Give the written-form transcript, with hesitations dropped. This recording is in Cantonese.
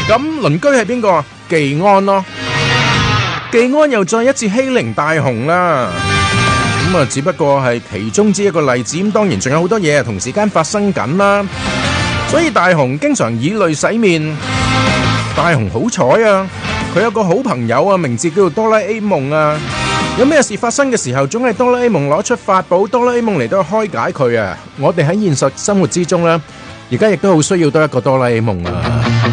咁鄰居係邊個啊？技安咯，技安又再一次欺凌大雄啦。咁啊，只不過係其中之一個例子，咁當然仲有好多嘢同時間發生緊啦。所以大雄經常以淚洗面。大雄好彩啊，佢有個好朋友啊，名字叫做哆啦 A 夢啊。有咩事發生嘅時候，總係哆啦 A 夢攞出法寶，哆啦 A 夢嚟到開解佢啊。我哋喺現實生活之中呢，而家亦都好需要多一個哆啦 A 夢啊。